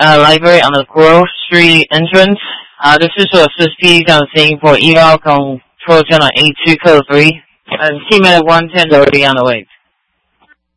library on the Grove Street entrance. This is to assist P on scene for eval control channel 82 code 3. And T-minute 110 already on the way.